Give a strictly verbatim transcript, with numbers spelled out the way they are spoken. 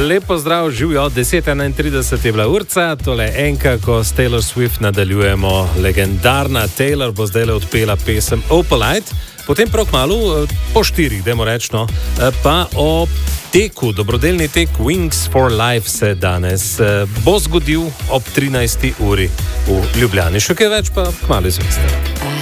Lepo zdrav, živijo, deset enaintrideset je bila urca, tole enka, ko s Taylor Swift nadaljujemo. Legendarna Taylor bo zdaj le odpela pesem Opalite, potem prav kmalu, po štirih, dajmo reči, no, pa o teku, dobrodelni tek Wings for Life se danes bo zgodil ob trinajsti uri v Ljubljani. Še kaj več pa kmalu izveste.